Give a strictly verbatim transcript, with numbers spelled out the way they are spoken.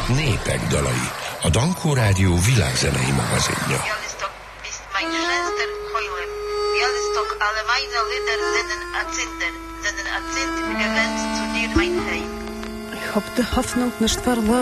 Népek dalai. A Dankó Rádió világzenei magazinja. Białystok ist mein schönster Heulen. Białystok, ale meine Lieder sind Azinder, sind Azind gewend zu dir mein Heim. Ich hab die Hoffnung nicht verloren.